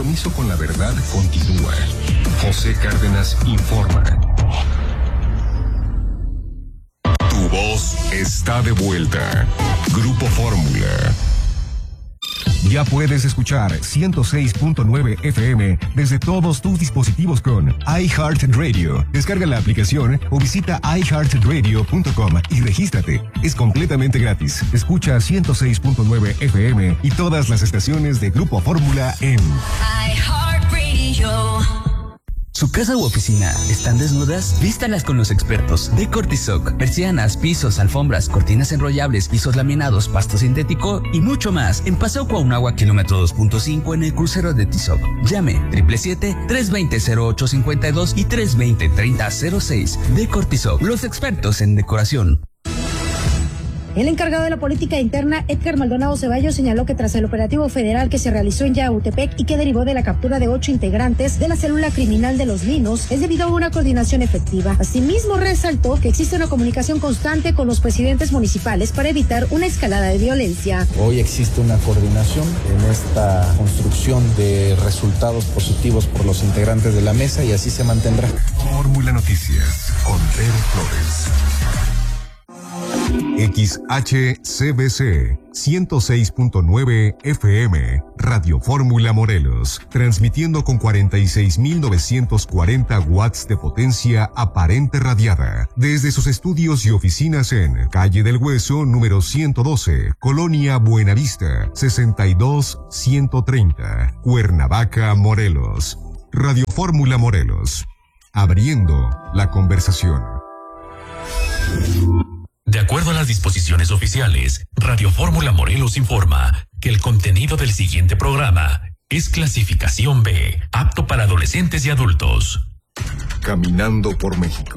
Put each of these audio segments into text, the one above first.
compromiso con la verdad continúa. José Cárdenas informa. Tu voz está de vuelta. Grupo Fórmula. Ya puedes escuchar 106.9 FM desde todos tus dispositivos con iHeartRadio. Descarga la aplicación o visita iHeartRadio.com y regístrate. Es completamente gratis. Escucha 106.9 FM y todas las estaciones de Grupo Fórmula en iHeartRadio. ¿Su casa u oficina están desnudas? Vístalas con los expertos de Cortisoc. Persianas, pisos, alfombras, cortinas enrollables, pisos laminados, pasto sintético y mucho más. En Paseo Cuauhnáhuac, kilómetro 2.5 en el crucero de Tizoc. Llame 777-320-0852 y 320-3006 de Cortisoc. Los expertos en decoración. El encargado de la política interna, Edgar Maldonado Ceballos, señaló que tras el operativo federal que se realizó en Yautepec y que derivó de la captura de 8 integrantes de la célula criminal de los Linos, es debido a una coordinación efectiva. Asimismo, resaltó que existe una comunicación constante con los presidentes municipales para evitar una escalada de violencia. Hoy existe una coordinación en esta construcción de resultados positivos por los integrantes de la mesa y así se mantendrá. Fórmula Noticias con Pedro Flores. XHCBC 106.9 FM, Radio Fórmula Morelos, transmitiendo con 46.940 watts de potencia aparente radiada, desde sus estudios y oficinas en Calle del Hueso, número 112, Colonia Buenavista, 62130, Cuernavaca, Morelos. Radio Fórmula Morelos, abriendo la conversación. De acuerdo a las disposiciones oficiales, Radio Fórmula Morelos informa que el contenido del siguiente programa es clasificación B, apto para adolescentes y adultos. Caminando por México.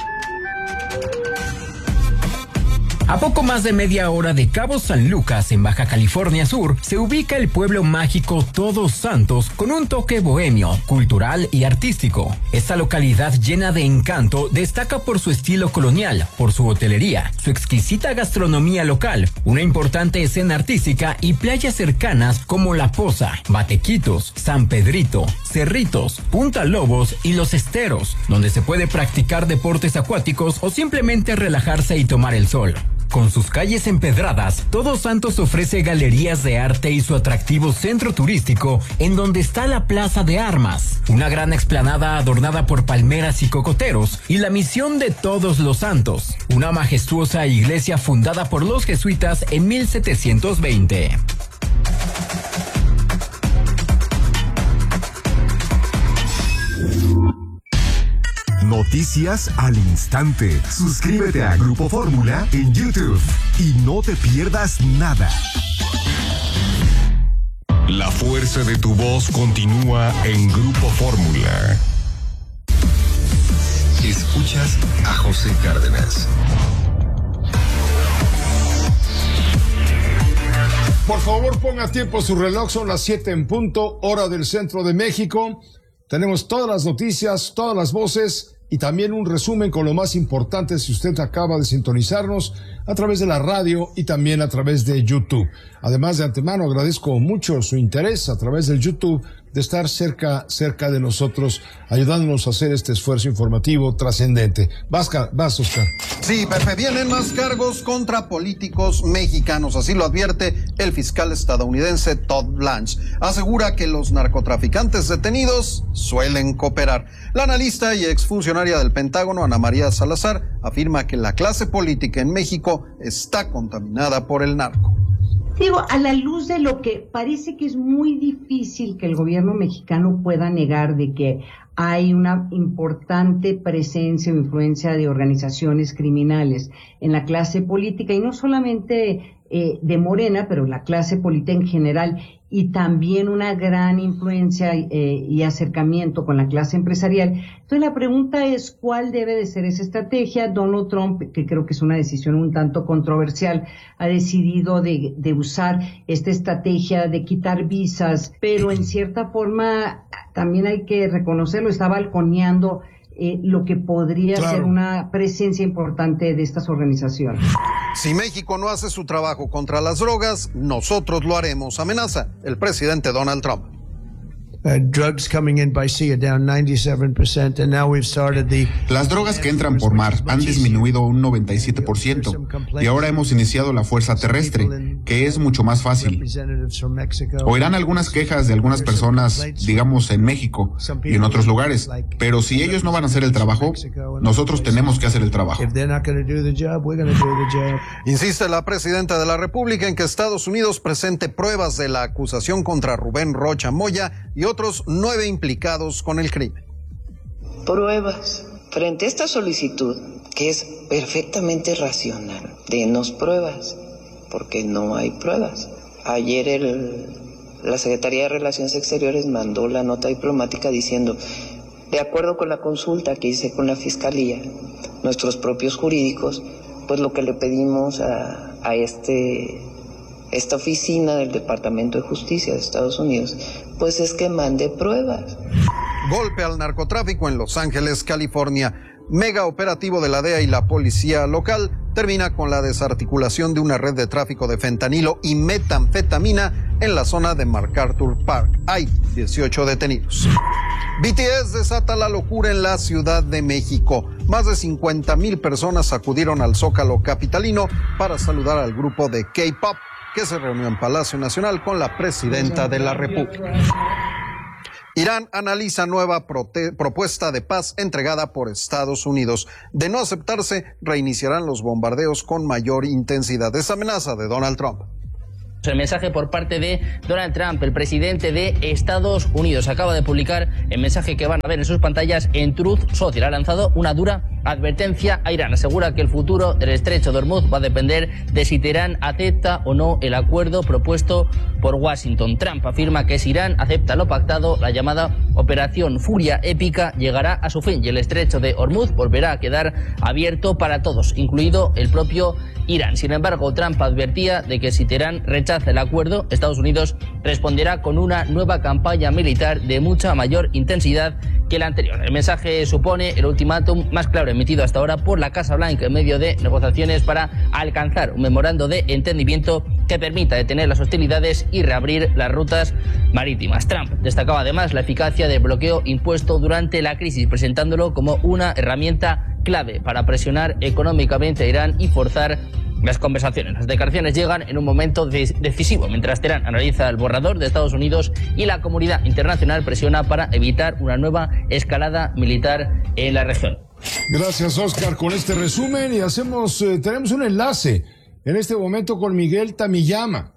A poco más de media hora de Cabo San Lucas, en Baja California Sur, se ubica el pueblo mágico Todos Santos con un toque bohemio, cultural y artístico. Esta localidad llena de encanto destaca por su estilo colonial, por su hotelería, su exquisita gastronomía local, una importante escena artística y playas cercanas como La Poza, Batequitos, San Pedrito, Cerritos, Punta Lobos y Los Esteros, donde se puede practicar deportes acuáticos o simplemente relajarse y tomar el sol. Con sus calles empedradas, Todos Santos ofrece galerías de arte y su atractivo centro turístico, en donde está la Plaza de Armas, una gran explanada adornada por palmeras y cocoteros, y la Misión de Todos los Santos, una majestuosa iglesia fundada por los jesuitas en 1720. Noticias al instante. Suscríbete a Grupo Fórmula en YouTube y no te pierdas nada. La fuerza de tu voz continúa en Grupo Fórmula. Escuchas a José Cárdenas. Por favor, ponga a tiempo su reloj, son las 7 en punto, hora del centro de México. Tenemos todas las noticias, todas las voces y también un resumen con lo más importante si usted acaba de sintonizarnos a través de la radio y también a través de YouTube. Además, de antemano agradezco mucho su interés a través del YouTube de estar cerca de nosotros, ayudándonos a hacer este esfuerzo informativo trascendente. Vas, Oscar. Sí, Pepe, vienen más cargos contra políticos mexicanos, así lo advierte el fiscal estadounidense Todd Blanche. Asegura que los narcotraficantes detenidos suelen cooperar. La analista y exfuncionaria del Pentágono, Ana María Salazar, afirma que la clase política en México está contaminada por el narco. Digo, a la luz de lo que parece que es muy difícil que el gobierno mexicano pueda negar de que hay una importante presencia o influencia de organizaciones criminales en la clase política, y no solamente de Morena, pero la clase política en general, y también una gran influencia y acercamiento con la clase empresarial. Entonces la pregunta es, ¿cuál debe de ser esa estrategia? Donald Trump, que creo que es una decisión un tanto controversial, ha decidido de usar esta estrategia de quitar visas, pero en cierta forma también hay que reconocerlo, está balconeando lo que podría ser una presencia importante de estas organizaciones. Si México no hace su trabajo contra las drogas, nosotros lo haremos, amenaza el presidente Donald Trump. Las drogas que entran por mar han disminuido un 97% y ahora hemos iniciado la fuerza terrestre, que es mucho más fácil. Oirán algunas quejas de algunas personas, digamos en México y en otros lugares, pero si ellos no van a hacer el trabajo, nosotros tenemos que hacer el trabajo. Insiste la presidenta de la República en que Estados Unidos presente pruebas de la acusación contra Rubén Rocha Moya y otros 9 implicados con el crimen. Pruebas. Frente a esta solicitud, que es perfectamente racional, denos pruebas, porque no hay pruebas. Ayer la Secretaría de Relaciones Exteriores mandó la nota diplomática diciendo, de acuerdo con la consulta que hice con la Fiscalía, nuestros propios jurídicos, pues lo que le pedimos a esta oficina del Departamento de Justicia de Estados Unidos, pues es que mande pruebas. Golpe al narcotráfico en Los Ángeles, California. Mega operativo de la DEA y la policía local termina con la desarticulación de una red de tráfico de fentanilo y metanfetamina en la zona de MacArthur Park. Hay 18 detenidos. BTS desata la locura en la Ciudad de México. Más de 50,000 personas acudieron al Zócalo capitalino para saludar al grupo de K-pop que se reunió en Palacio Nacional con la presidenta de la República. Irán analiza nueva propuesta de paz entregada por Estados Unidos. De no aceptarse, reiniciarán los bombardeos con mayor intensidad. Esa amenaza de Donald Trump. El mensaje por parte de Donald Trump, el presidente de Estados Unidos, acaba de publicar el mensaje que van a ver en sus pantallas en Truth Social. Ha lanzado una dura advertencia a Irán. Asegura que el futuro del estrecho de Hormuz va a depender de si Teherán acepta o no el acuerdo propuesto por Washington. Trump afirma que si Irán acepta lo pactado, la llamada Operación Furia Épica llegará a su fin y el estrecho de Hormuz volverá a quedar abierto para todos, incluido el propio Irán. Sin embargo, Trump advertía de que si Teherán rechaza el acuerdo, Estados Unidos responderá con una nueva campaña militar de mucha mayor intensidad que la anterior. El mensaje supone el ultimátum más claro emitido hasta ahora por la Casa Blanca en medio de negociaciones para alcanzar un memorando de entendimiento que permita detener las hostilidades y reabrir las rutas marítimas. Trump destacaba además la eficacia del bloqueo impuesto durante la crisis, presentándolo como una herramienta clave para presionar económicamente a Irán y forzar las conversaciones. Las declaraciones llegan en un momento decisivo, mientras Teherán analiza el borrador de Estados Unidos y la comunidad internacional presiona para evitar una nueva escalada militar en la región. Gracias, Oscar, con este resumen y tenemos un enlace en este momento con Miguel Taniyama.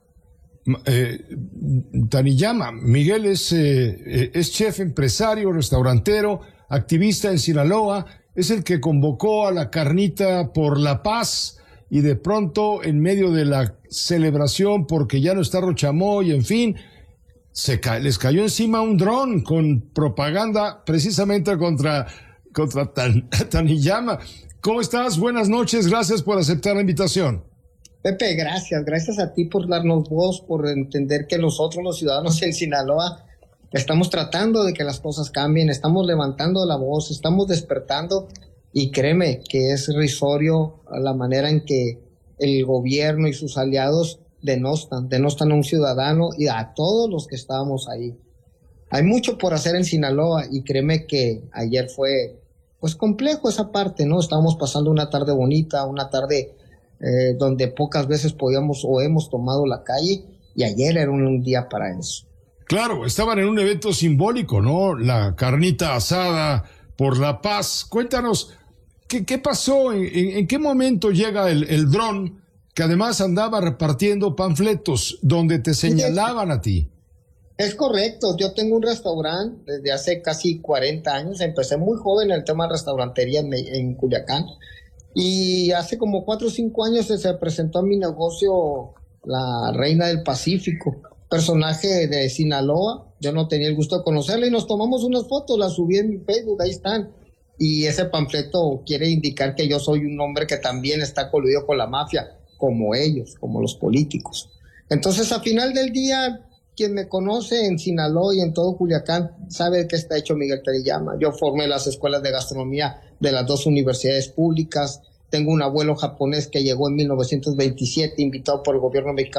Miguel es chef, empresario, restaurantero, activista en Sinaloa, es el que convocó a la carnita por la paz y de pronto en medio de la celebración porque ya no está Rochamoy, en fin, les cayó encima un dron con propaganda precisamente contra Taniyama. ¿Cómo estás? Buenas noches, gracias por aceptar la invitación. Pepe, gracias a ti por darnos voz, por entender que nosotros los ciudadanos en Sinaloa estamos tratando de que las cosas cambien, estamos levantando la voz, estamos despertando y créeme que es irrisorio la manera en que el gobierno y sus aliados denostan a un ciudadano y a todos los que estábamos ahí. Hay mucho por hacer en Sinaloa y créeme que ayer fue pues complejo esa parte, ¿no? Estábamos pasando una tarde bonita, una tarde donde pocas veces podíamos o hemos tomado la calle y ayer era un día para eso. Claro, estaban en un evento simbólico, ¿no? La carnita asada por la paz. Cuéntanos, ¿qué pasó? ¿En qué momento llega el dron que además andaba repartiendo panfletos donde te señalaban a ti? Es correcto, yo tengo un restaurante desde hace casi 40 años, empecé muy joven en el tema de restaurantería en Culiacán y hace como 4 o 5 años se presentó a mi negocio la Reina del Pacífico, personaje de Sinaloa, yo no tenía el gusto de conocerla y nos tomamos unas fotos, las subí en mi Facebook, ahí están. Y ese panfleto quiere indicar que yo soy un hombre que también está coludido con la mafia, como ellos, como los políticos. Entonces, al final del día, quien me conoce en Sinaloa y en todo Culiacán sabe de qué está hecho Miguel Taniyama. Yo formé las escuelas de gastronomía de las 2 universidades públicas. Tengo un abuelo japonés que llegó en 1927, invitado por el gobierno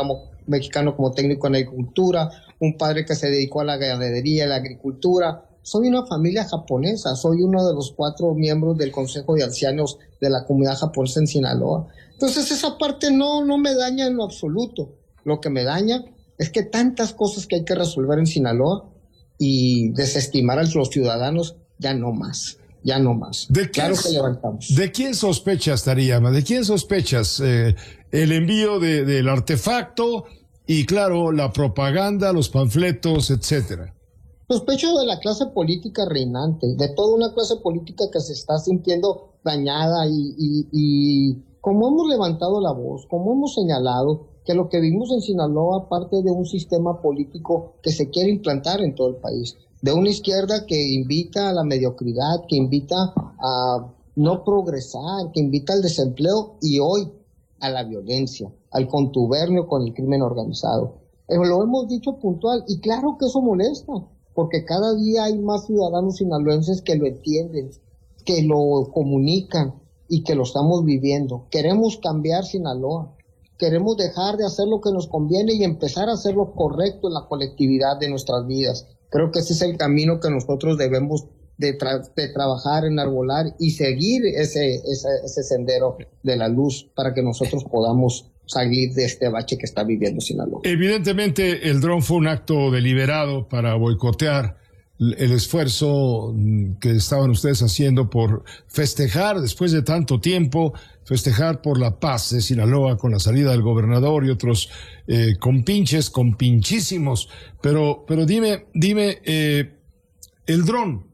mexicano como técnico en agricultura, un padre que se dedicó a la ganadería y la agricultura. Soy una familia japonesa, soy uno de los 4 miembros del Consejo de Ancianos de la comunidad japonesa en Sinaloa. Entonces esa parte no me daña en lo absoluto. Lo que me daña es que tantas cosas que hay que resolver en Sinaloa y desestimar a los ciudadanos, ya no más. Claro que levantamos. ¿De quién sospechas, Tariyama? ¿De quién sospechas? El envío del artefacto y, claro, la propaganda, los panfletos, etcétera. Sospecho de la clase política reinante, de toda una clase política que se está sintiendo dañada y como hemos levantado la voz, como hemos señalado, que lo que vimos en Sinaloa parte de un sistema político que se quiere implantar en todo el país, de una izquierda que invita a la mediocridad, que invita a no progresar, que invita al desempleo y hoy a la violencia, al contubernio con el crimen organizado. Lo hemos dicho puntual y claro que eso molesta, porque cada día hay más ciudadanos sinaloenses que lo entienden, que lo comunican y que lo estamos viviendo. Queremos cambiar Sinaloa. Queremos dejar de hacer lo que nos conviene y empezar a hacer lo correcto en la colectividad de nuestras vidas. Creo que ese es el camino que nosotros debemos de trabajar, enarbolar y seguir ese sendero de la luz para que nosotros podamos salir de este bache que está viviendo Sinaloa. Evidentemente, el dron fue un acto deliberado para boicotear el esfuerzo que estaban ustedes haciendo por festejar después de tanto tiempo, festejar por la paz de Sinaloa con la salida del gobernador y otros compinchísimos. Pero dime, el dron,